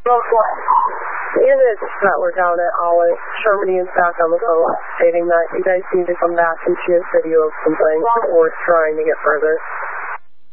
The image that we're down at Olive, Shermany is back on the phone stating that you guys need to come back and shoot a video of something or trying to get further.